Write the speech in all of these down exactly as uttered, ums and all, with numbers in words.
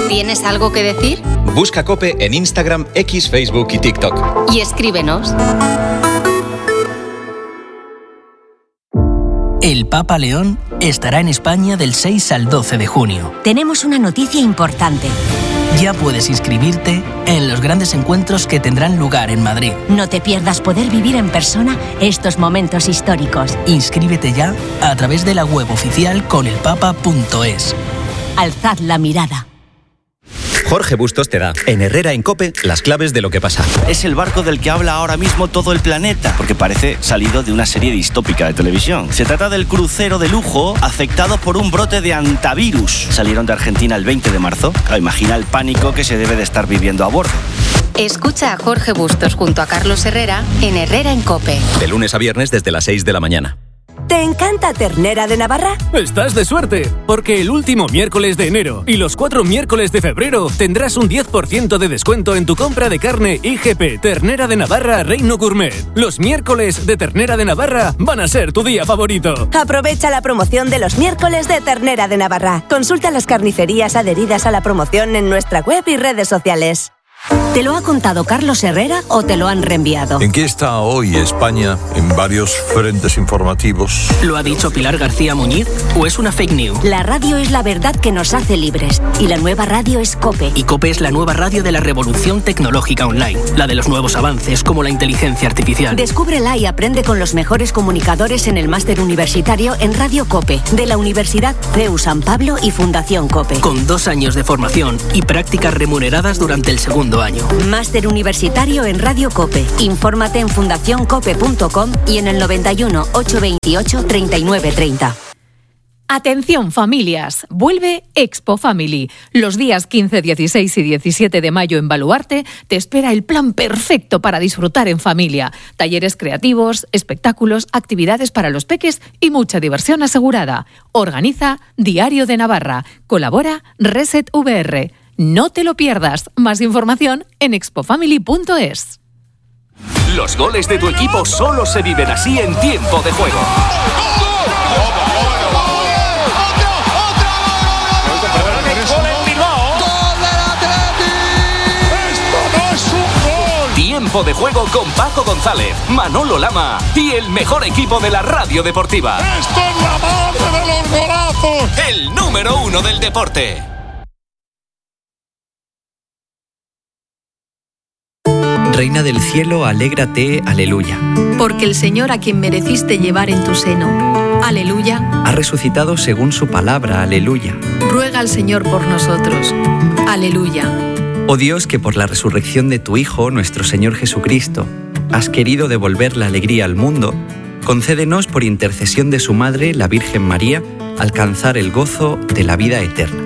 ¿Tienes algo que decir? Busca COPE en Instagram, X, Facebook y TikTok. Y escríbenos. El Papa León estará en España del seis al doce de junio. Tenemos una noticia importante. Ya puedes inscribirte en los grandes encuentros que tendrán lugar en Madrid. No te pierdas poder vivir en persona estos momentos históricos. Inscríbete ya a través de la web oficial conelpapa punto es. Alzad la mirada. Jorge Bustos te da, en Herrera en COPE, las claves de lo que pasa. Es el barco del que habla ahora mismo todo el planeta, porque parece salido de una serie distópica de televisión. Se trata del crucero de lujo afectado por un brote de antivirus. Salieron de Argentina el veinte de marzo. Imagina el pánico que se debe de estar viviendo a bordo. Escucha a Jorge Bustos junto a Carlos Herrera en Herrera en COPE. De lunes a viernes desde las seis de la mañana. ¿Te encanta Ternera de Navarra? Estás de suerte, porque el último miércoles de enero y los cuatro miércoles de febrero tendrás un diez por ciento de descuento en tu compra de carne I G P Ternera de Navarra Reino Gourmet. Los miércoles de Ternera de Navarra van a ser tu día favorito. Aprovecha la promoción de los miércoles de Ternera de Navarra. Consulta las carnicerías adheridas a la promoción en nuestra web y redes sociales. ¿Te lo ha contado Carlos Herrera o te lo han reenviado? ¿En qué está hoy España en varios frentes informativos? ¿Lo ha dicho Pilar García Muñiz o es una fake news? La radio es la verdad que nos hace libres y la nueva radio es COPE. Y COPE es la nueva radio de la revolución tecnológica online, la de los nuevos avances como la inteligencia artificial. Descúbrela y aprende con los mejores comunicadores en el máster universitario en Radio COPE de la Universidad C E U San Pablo y Fundación COPE. Con dos años de formación y prácticas remuneradas durante el segundo año. Máster universitario en Radio COPE. Infórmate en fundación cope punto com y en el noventa y uno, ochocientos veintiocho, treinta y nueve treinta. Atención familias, vuelve Expo Family. Los días quince, dieciséis y diecisiete de mayo en Baluarte te espera el plan perfecto para disfrutar en familia. Talleres creativos, espectáculos, actividades para los peques y mucha diversión asegurada. Organiza Diario de Navarra. Colabora Reset V R. No te lo pierdas. Más información en expofamily punto es. Los goles de tu equipo solo se viven así en tiempo de juego. Tiempo de juego con Paco González, Manolo Lama y el mejor equipo de la radio deportiva. ¡Esto es la madre de los golazos! El número uno del deporte. Reina del cielo, alégrate, aleluya. Porque el Señor a quien mereciste llevar en tu seno, aleluya, ha resucitado según su palabra, aleluya. Ruega al Señor por nosotros, aleluya. Oh Dios, que por la resurrección de tu Hijo, nuestro Señor Jesucristo, has querido devolver la alegría al mundo, concédenos por intercesión de su Madre, la Virgen María, alcanzar el gozo de la vida eterna.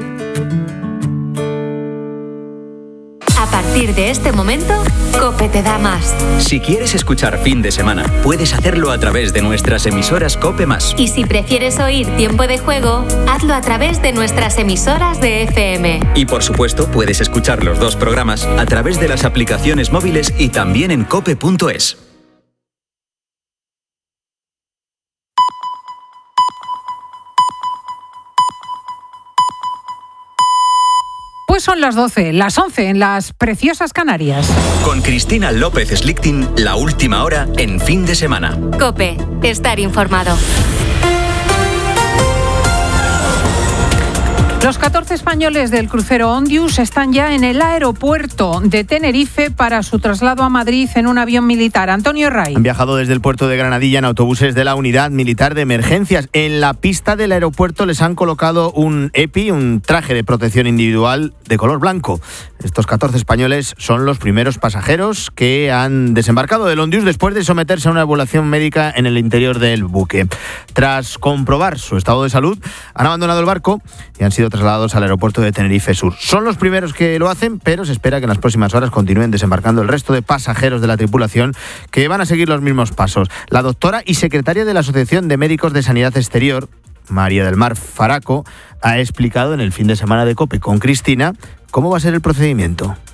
A partir de este momento, COPE te da más. Si quieres escuchar Fin de Semana, puedes hacerlo a través de nuestras emisoras COPE más. Y si prefieres oír Tiempo de Juego, hazlo a través de nuestras emisoras de F M. Y por supuesto, puedes escuchar los dos programas a través de las aplicaciones móviles y también en cope punto es. Pues son las doce, las once en las preciosas Canarias. Con Cristina López Slichting, la última hora en Fin de Semana. COPE, estar informado. Los catorce españoles del crucero Ondius están ya en el aeropuerto de Tenerife para su traslado a Madrid en un avión militar. Antonio Ray. Han viajado desde el puerto de Granadilla en autobuses de la Unidad Militar de Emergencias. En la pista del aeropuerto les han colocado un EPI, un traje de protección individual de color blanco. Estos catorce españoles son los primeros pasajeros que han desembarcado del Ondius después de someterse a una evaluación médica en el interior del buque. Tras comprobar su estado de salud, han abandonado el barco y han sido trasladados al aeropuerto de Tenerife Sur. Son los primeros que lo hacen, pero se espera que en las próximas horas continúen desembarcando el resto de pasajeros de la tripulación que van a seguir los mismos pasos. La doctora y secretaria de la Asociación de Médicos de Sanidad Exterior, María del Mar Faraco, ha explicado en el Fin de Semana de COPE con Cristina cómo va a ser el procedimiento.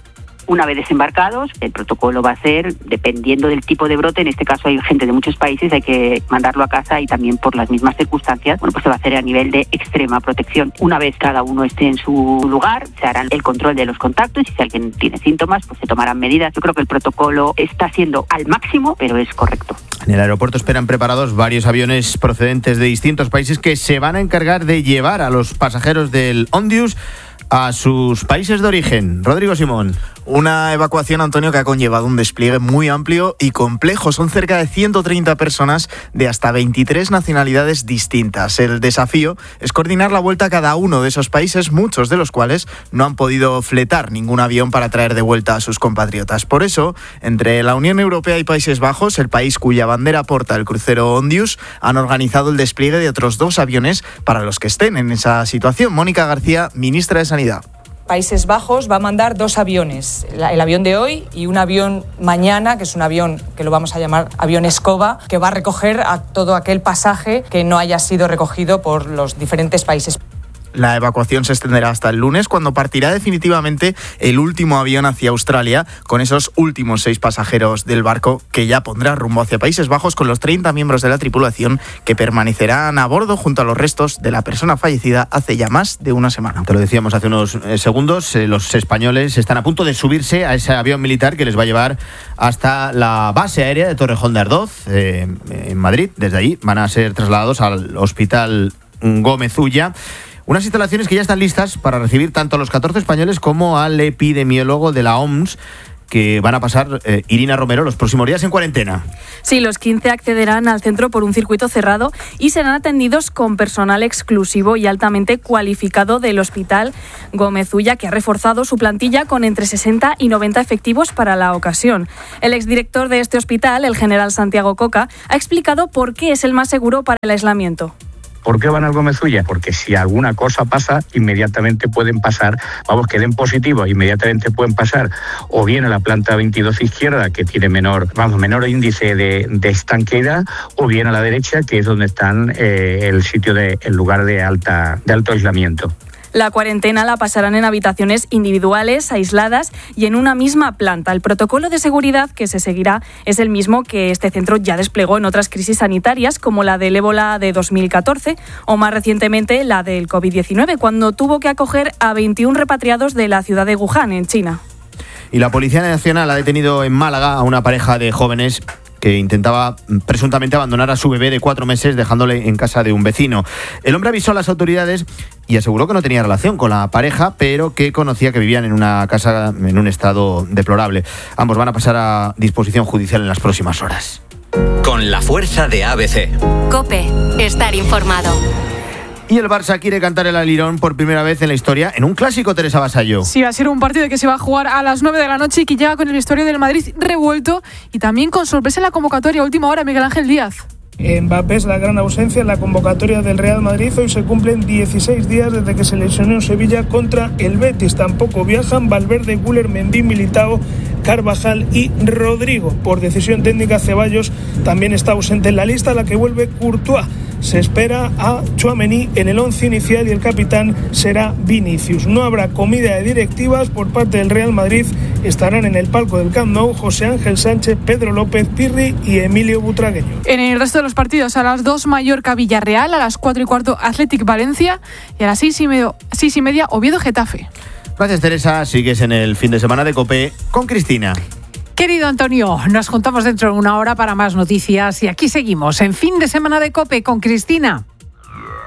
Una vez desembarcados, el protocolo va a ser, dependiendo del tipo de brote, en este caso hay gente de muchos países, hay que mandarlo a casa y también por las mismas circunstancias, bueno, pues se va a hacer a nivel de extrema protección. Una vez cada uno esté en su lugar, se harán el control de los contactos y si alguien tiene síntomas, pues se tomarán medidas. Yo creo que el protocolo está siendo al máximo, pero es correcto. En el aeropuerto esperan preparados varios aviones procedentes de distintos países que se van a encargar de llevar a los pasajeros del Ondius a sus países de origen. Rodrigo Simón. Una evacuación, Antonio, que ha conllevado un despliegue muy amplio y complejo. Son cerca de ciento treinta personas de hasta veintitrés nacionalidades distintas. El desafío es coordinar la vuelta a cada uno de esos países, muchos de los cuales no han podido fletar ningún avión para traer de vuelta a sus compatriotas. Por eso, entre la Unión Europea y Países Bajos, el país cuya bandera porta el crucero Ondius, han organizado el despliegue de otros dos aviones para los que estén en esa situación. Mónica García, ministra de Sanidad. Países Bajos va a mandar dos aviones, el avión de hoy y un avión mañana, que es un avión que lo vamos a llamar avión escoba, que va a recoger a todo aquel pasaje que no haya sido recogido por los diferentes países. La evacuación se extenderá hasta el lunes, cuando partirá definitivamente el último avión hacia Australia, con esos últimos seis pasajeros del barco que ya pondrá rumbo hacia Países Bajos, con los treinta miembros de la tripulación que permanecerán a bordo junto a los restos de la persona fallecida hace ya más de una semana. Te lo decíamos hace unos eh, segundos, eh, los españoles están a punto de subirse a ese avión militar que les va a llevar hasta la base aérea de Torrejón de Ardoz, eh, en Madrid. Desde allí van a ser trasladados al Hospital Gómez Ulla. Unas instalaciones que ya están listas para recibir tanto a los catorce españoles como al epidemiólogo de la O M S, que van a pasar, eh, Irina Romero, los próximos días en cuarentena. Sí, los quince accederán al centro por un circuito cerrado y serán atendidos con personal exclusivo y altamente cualificado del Hospital Gómez Ulla, que ha reforzado su plantilla con entre sesenta y noventa efectivos para la ocasión. El exdirector de este hospital, el general Santiago Coca, ha explicado por qué es el más seguro para el aislamiento. ¿Por qué van al Gómez Ulla? Porque si alguna cosa pasa, inmediatamente pueden pasar, vamos, que den positivo, inmediatamente pueden pasar o bien a la planta veintidós izquierda, que tiene menor, vamos, menor índice de, de estanqueidad, o bien a la derecha, que es donde están eh, el sitio de, el lugar de alta, de alto aislamiento. La cuarentena la pasarán en habitaciones individuales, aisladas y en una misma planta. El protocolo de seguridad que se seguirá es el mismo que este centro ya desplegó en otras crisis sanitarias, como la del ébola de dos mil catorce o más recientemente la del covid diecinueve, cuando tuvo que acoger a veintiún repatriados de la ciudad de Wuhan, en China. Y la Policía Nacional ha detenido en Málaga a una pareja de jóvenes que intentaba presuntamente abandonar a su bebé de cuatro meses dejándole en casa de un vecino. El hombre avisó a las autoridades y aseguró que no tenía relación con la pareja, pero que conocía que vivían en una casa en un estado deplorable. Ambos van a pasar a disposición judicial en las próximas horas. Con la fuerza de A B C. COPE. Estar informado. Y el Barça quiere cantar el alirón por primera vez en la historia en un clásico, Teresa Vasallo. Sí, va a ser un partido que se va a jugar a las nueve de la noche y que llega con el vestuario del Madrid revuelto y también con sorpresa en la convocatoria a última hora, Miguel Ángel Díaz. Mbappé es la gran ausencia en la convocatoria del Real Madrid. Hoy se cumplen dieciséis días desde que se lesionó en Sevilla contra el Betis. Tampoco viajan Valverde, Güler, Mendy, Militao, Carvajal y Rodrigo. Por decisión técnica, Ceballos también está ausente en la lista, a la que vuelve Courtois. Se espera a Tchouaméni en el once inicial y el capitán será Vinicius. No habrá comida de directivas por parte del Real Madrid. Estarán en el palco del Camp Nou José Ángel Sánchez, Pedro López, Pirri y Emilio Butragueño. En el resto de los partidos, a las dos Mallorca Villarreal, a las cuatro y cuarto Athletic Valencia y a las seis y, medio, seis y media Oviedo Getafe. Gracias, Teresa. Sigues en el fin de semana de COPE con Cristina. Querido Antonio, nos juntamos dentro de una hora para más noticias y aquí seguimos en Fin de Semana de COPE con Cristina.